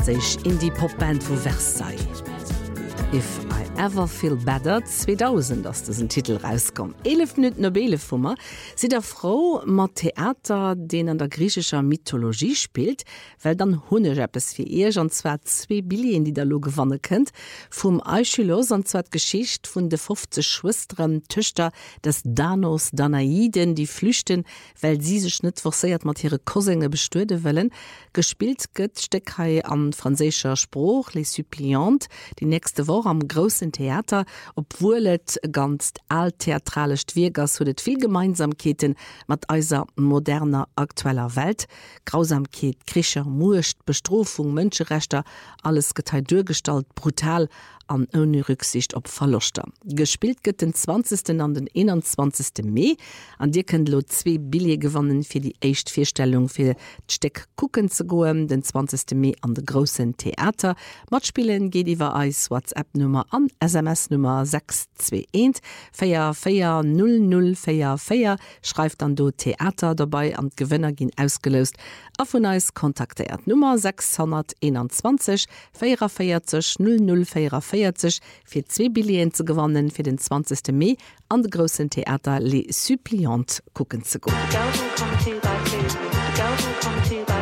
französisch Indie-Pop-Band vu Versailles. If I ever feel better 2000 ass dessen Titel rauskom. 11 Minuten Nobele Fummer si der Frau mat Theater den an der griechischer Mythologie spielt, well dann hunneppes fir ihr anzwer 2 Billien, die der lo gewanne kënnt, vum Aeschylus anzwer Geschicht vun de 50 Schwestern Töchter des Danos Danaiden, die flüchten, weil sie sech net forsäiert mat ihre Cousinge bestuerde wellen. Gespielt gëtt Steckhai am franzésischer Spruch les Suppliantes, die nächste Woche am großen Theater, obwohl et ganz alttheatralisch Wirgers huet viel Gemeinsamkeiten mat eiser moderner aktueller Welt. Grausamkeit, Krischer, Murcht, Bestrofung, Menschenrechter, alles geteilt durchgestalt, brutal, an ohne Rücksicht op Verluster. Gespielt gëtt den 20. an den 21. Mai. An Dir könnt lo 2 Billien gewonnen fir die Echtvorstellung fir d'Steck gucken zu goen, den 20. Mai an de großen Theater. Matspielen geht iwwer eis WhatsApp-Nummer an SMS-Nummer 621 440044. Schreibt dann do Theater dabei an Gewinner gin ausgelöst. Auf von eis kontaktiert Nummer 621 44 0044 fir 2 Billien zu gewonnen fir den 20. Mai an de großen Theater Les Suppliantes gucken zu go.